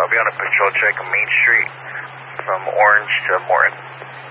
I'll be on a patrol check on Main Street from Orange to Morton.